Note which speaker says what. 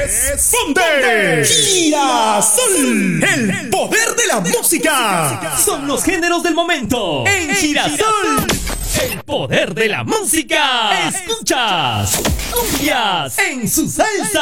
Speaker 1: Responde Girasol, el poder de la música.
Speaker 2: Son los géneros del momento en Girasol. El poder de la música. Escuchas cumbias en su salsa.